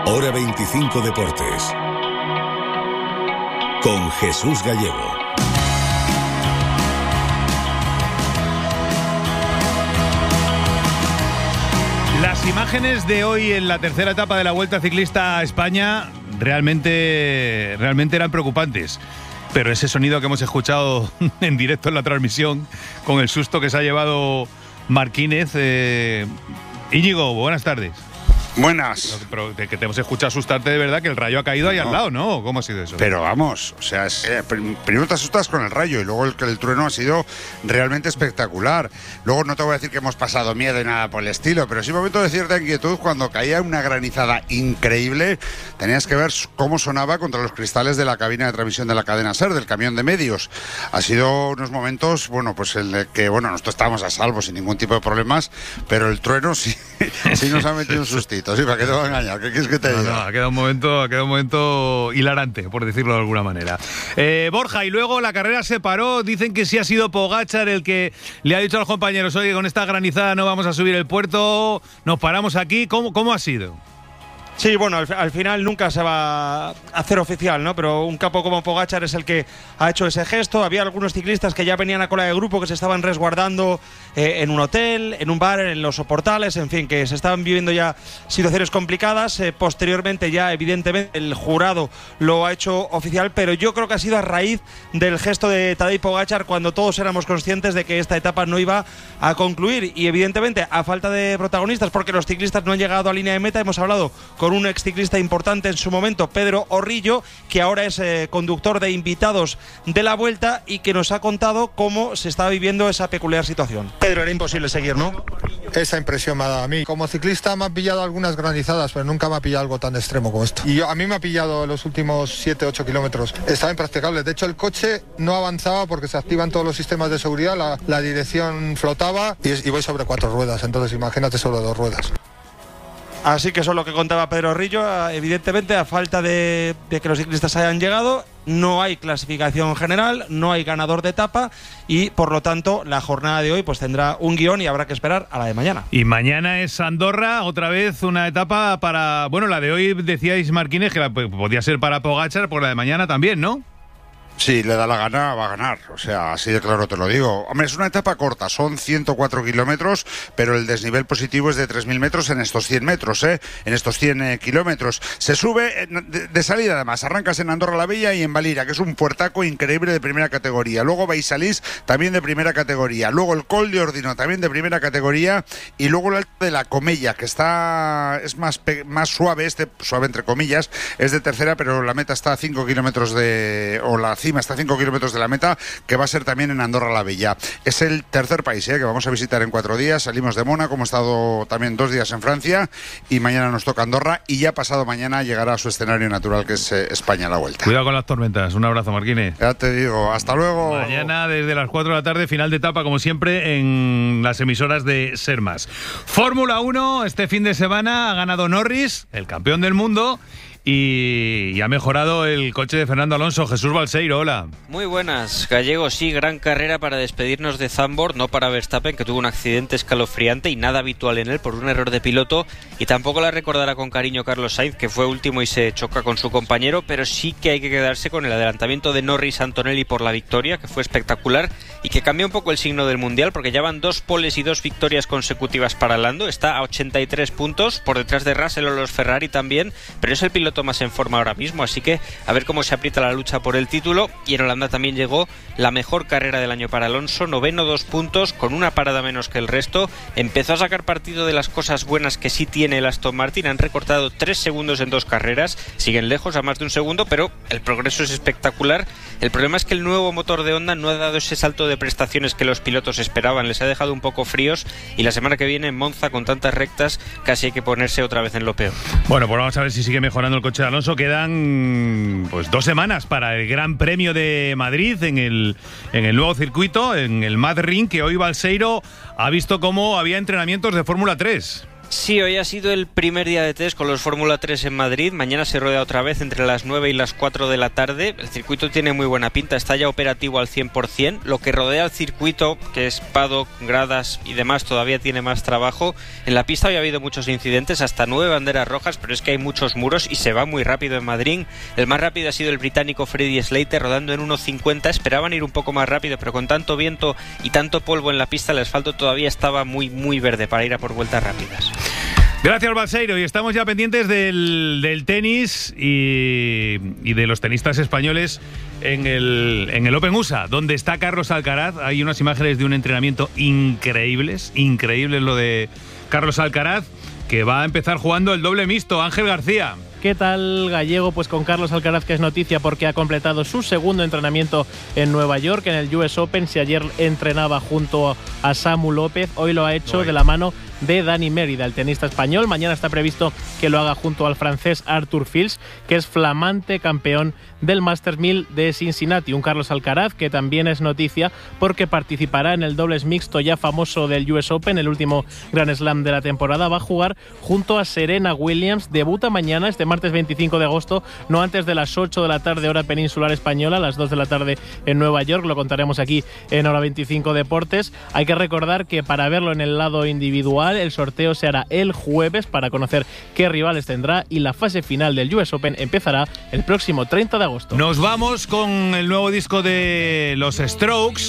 Hora 25 Deportes. Con Jesús Gallego. Las imágenes de hoy en la tercera etapa de la Vuelta Ciclista a España realmente eran preocupantes. Pero ese sonido que hemos escuchado en directo en la transmisión, con el susto que se ha llevado Marquínez. Íñigo, buenas tardes. Buenas. Pero que te hemos escuchado asustarte de verdad, que el rayo ha caído ahí al lado, ¿no? ¿Cómo ha sido eso? Pero vamos, o sea, primero te asustas con el rayo y luego el trueno ha sido realmente espectacular. Luego no te voy a decir que hemos pasado miedo y nada por el estilo, pero sí un momento de cierta inquietud cuando caía una granizada increíble. Tenías que ver cómo sonaba contra los cristales de la cabina de transmisión de la cadena SER, del camión de medios. Ha sido unos momentos, bueno, pues en el que, bueno, nosotros estábamos a salvo sin ningún tipo de problemas, pero el trueno sí nos ha metido un sustito. Sí, ¿para qué te va a engañar? ¿Qué quieres que te diga? No, ha quedado un momento hilarante, por decirlo de alguna manera. Borja, y luego la carrera se paró. Dicen que sí ha sido Pogačar el que le ha dicho a los compañeros: oye, con esta granizada no vamos a subir el puerto, nos paramos aquí. ¿Cómo ha sido? Sí, bueno, al final nunca se va a hacer oficial, ¿no? Pero un capo como Pogačar es el que ha hecho ese gesto. Había algunos ciclistas que ya venían a cola de grupo, que se estaban resguardando en un hotel, en un bar, en los soportales, en fin, que se estaban viviendo ya situaciones complicadas. Posteriormente ya, evidentemente, el jurado lo ha hecho oficial, pero yo creo que ha sido a raíz del gesto de Tadej Pogačar cuando todos éramos conscientes de que esta etapa no iba a concluir. Y evidentemente, a falta de protagonistas, porque los ciclistas no han llegado a línea de meta, hemos hablado con un ex ciclista importante en su momento, Pedro Orrillo, que ahora es conductor de invitados de la Vuelta y que nos ha contado cómo se está viviendo esa peculiar situación. Pedro, era imposible seguir, ¿no? Esa impresión me ha dado a mí. Como ciclista me ha pillado algunas granizadas, pero nunca me ha pillado algo tan extremo como esto. Y a mí me ha pillado los últimos 7-8 kilómetros. Estaba impracticable. De hecho, el coche no avanzaba porque se activan todos los sistemas de seguridad, la dirección flotaba y voy sobre 4 ruedas. Entonces imagínate sobre 2 ruedas. Así que eso es lo que contaba Pedro Orrillo. Evidentemente, a falta de que los ciclistas hayan llegado, no hay clasificación general, no hay ganador de etapa y, por lo tanto, la jornada de hoy pues tendrá un guión y habrá que esperar a la de mañana. Y mañana es Andorra, otra vez una etapa para... Bueno, la de hoy decíais, Marquínez, que podía ser para Pogačar, por la de mañana también, ¿no? Sí, le da la gana, va a ganar. O sea, así de claro te lo digo. Hombre, es una etapa corta, son 104 kilómetros, pero el desnivel positivo es de 3.000 metros en estos 100 metros, en estos 100 kilómetros. Se sube de salida, además. Arrancas en Andorra la Vella y en Valira, que es un puertaco increíble de primera categoría. Luego Baisalís, también de primera categoría. Luego el Col de Ordino, también de primera categoría. Y luego el Alto de la Comella, que es más suave, suave entre comillas, es de tercera, pero la meta está a 5 kilómetros o la cima está a 5 kilómetros de la meta, que va a ser también en Andorra la Vella. Es el tercer país que vamos a visitar en 4 días. Salimos de Mónaco, hemos estado también 2 días en Francia y mañana nos toca Andorra y ya pasado mañana llegará a su escenario natural, que es España, la Vuelta. Cuidado con las tormentas. Un abrazo, Marquínez. Ya te digo, hasta luego. Mañana desde las 4 de la tarde, final de etapa, como siempre, en las emisoras de SER+. Fórmula 1, este fin de semana ha ganado Norris, el campeón del mundo, y ha mejorado el coche de Fernando Alonso. Jesús Balseiro, hola. Muy buenas, Gallego. Sí, gran carrera para despedirnos de Zandvoort, no para Verstappen, que tuvo un accidente escalofriante y nada habitual en él por un error de piloto, y tampoco la recordará con cariño Carlos Sainz, que fue último y se choca con su compañero, pero sí que hay que quedarse con el adelantamiento de Norris Antonelli por la victoria, que fue espectacular y que cambió un poco el signo del Mundial, porque ya van 2 poles y 2 victorias consecutivas para Lando. Está a 83 puntos, por detrás de Russell o los Ferrari también, pero es el piloto más en forma ahora mismo, así que a ver cómo se aprieta la lucha por el título. Y en Holanda también llegó la mejor carrera del año para Alonso, 9º, 2 puntos, con una parada menos que el resto. Empezó a sacar partido de las cosas buenas que sí tiene el Aston Martin. Han recortado 3 segundos en 2 carreras, siguen lejos a más de 1 segundo, pero el progreso es espectacular. El problema es que el nuevo motor de Honda no ha dado ese salto de prestaciones que los pilotos esperaban, les ha dejado un poco fríos, y la semana que viene en Monza, con tantas rectas, casi hay que ponerse otra vez en lo peor. Bueno, pues vamos a ver si sigue mejorando el coche de Alonso. Quedan pues 2 semanas para el Gran Premio de Madrid en el nuevo circuito, en el Mad Ring, que hoy Balseiro ha visto cómo había entrenamientos de Fórmula 3. Sí, hoy ha sido el primer día de test con los Fórmula 3 en Madrid. Mañana se rodea otra vez entre las 9 y las 4 de la tarde. El circuito tiene muy buena pinta, está ya operativo al 100%. Lo que rodea el circuito, que es paddock, gradas y demás, todavía tiene más trabajo. En la pista hoy ha habido muchos incidentes, hasta 9 banderas rojas, pero es que hay muchos muros y se va muy rápido en Madrid. El más rápido ha sido el británico Freddie Slater, rodando en 1.50. Esperaban ir un poco más rápido, pero con tanto viento y tanto polvo en la pista, el asfalto todavía estaba muy verde para ir a por vueltas rápidas. Gracias, Balseiro. Y estamos ya pendientes del tenis y de los tenistas españoles en el Open USA, donde está Carlos Alcaraz. Hay unas imágenes de un entrenamiento increíbles lo de Carlos Alcaraz, que va a empezar jugando el doble mixto. Ángel García. ¿Qué tal, Gallego? Pues con Carlos Alcaraz, que es noticia porque ha completado su segundo entrenamiento en Nueva York, en el US Open. Si ayer entrenaba junto a Samu López, hoy lo ha hecho de la mano de Dani Mérida, el tenista español. Mañana está previsto que lo haga junto al francés Arthur Fils, que es flamante campeón del Masters 1000 de Cincinnati. Un Carlos Alcaraz que también es noticia porque participará en el dobles mixto ya famoso del US Open, el último Grand Slam de la temporada. Va a jugar junto a Serena Williams. Debuta mañana, este martes 25 de agosto, no antes de las 8 de la tarde, hora peninsular española, las 2 de la tarde en Nueva York. Lo contaremos aquí en Hora 25 Deportes. Hay que recordar que para verlo en el lado individual, el sorteo se hará el jueves para conocer qué rivales tendrá, y la fase final del US Open empezará el próximo 30 de agosto. Nos vamos con el nuevo disco de los Strokes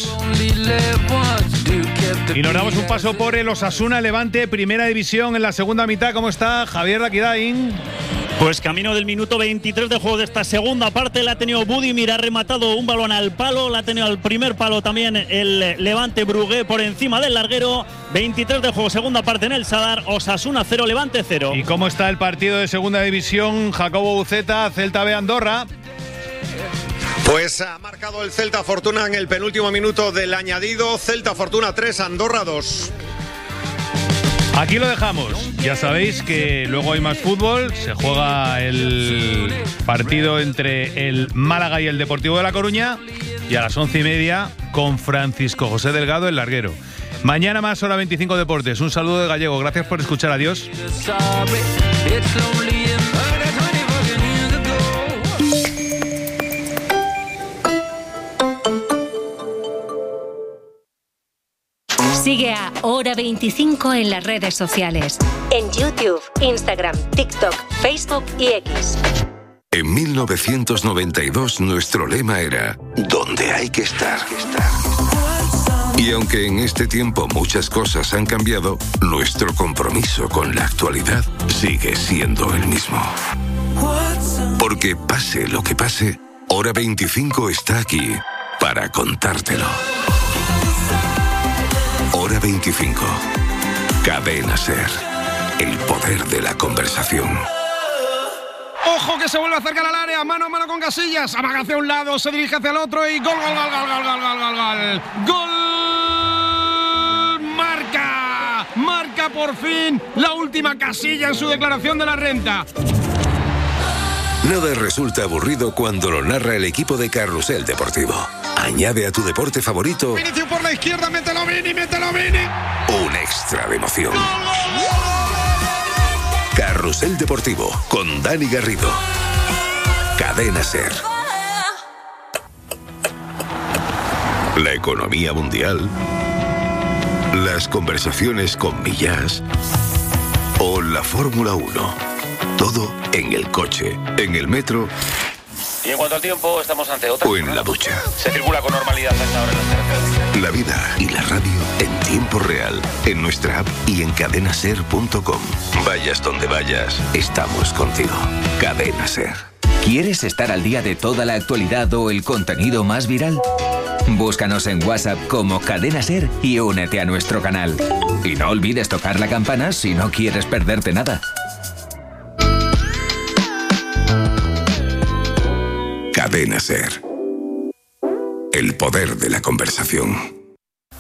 y nos damos un paso por el Osasuna Levante, primera división en la segunda mitad. ¿Cómo está Javier Raquidain? Pues camino del minuto 23 de juego de esta segunda parte. La ha tenido Budimir, ha rematado un balón al palo, la ha tenido al primer palo también el Levante Brugué por encima del larguero. 23 de juego, segunda parte en el Sadar. Osasuna 0, Levante 0. ¿Y cómo está el partido de segunda división? Jacobo Buceta, Celta B Andorra. Pues ha marcado el Celta Fortuna en el penúltimo minuto del añadido. Celta Fortuna 3, Andorra 2. Aquí lo dejamos. Ya sabéis que luego hay más fútbol. Se juega el partido entre el Málaga y el Deportivo de La Coruña. Y a las 11:30 con Francisco José Delgado, el larguero. Mañana más, Hora 25 Deportes. Un saludo de Gallego. Gracias por escuchar. Adiós. Sigue a Hora 25 en las redes sociales. En YouTube, Instagram, TikTok, Facebook y X. En 1992 nuestro lema era «Donde hay que estar». Y aunque en este tiempo muchas cosas han cambiado, nuestro compromiso con la actualidad sigue siendo el mismo. Porque pase lo que pase, Hora 25 está aquí para contártelo. Hora 25. Cadena SER. El poder de la conversación. ¡Ojo que se vuelve a acercar al área! Mano a mano con Casillas. Amaga hacia un lado, se dirige hacia el otro y gol, gol, gol, gol, gol, gol, gol, gol, gol. ¡Gol! ¡Marca! Marca por fin la última Casilla en su declaración de la renta. Nada resulta aburrido cuando lo narra el equipo de Carrusel Deportivo. Añade a tu deporte favorito Inicio por la izquierda, mételo Vini, mételo Vini. un extra de emoción. Carrusel Deportivo con Dani Garrido. Cadena SER. La economía mundial, las conversaciones con Millás o la Fórmula 1. Todo en el coche, en el metro. Y en cuanto al tiempo, estamos ante otra. O en la ducha. Se circula con normalidad a esta hora en las carreteras. La vida y la radio en tiempo real, en nuestra app y en cadenaser.com. Vayas donde vayas, estamos contigo. Cadena SER. ¿Quieres estar al día de toda la actualidad o el contenido más viral? Búscanos en WhatsApp como Cadena SER y únete a nuestro canal. Y no olvides tocar la campana si no quieres perderte nada. Cadena SER. El poder de la conversación.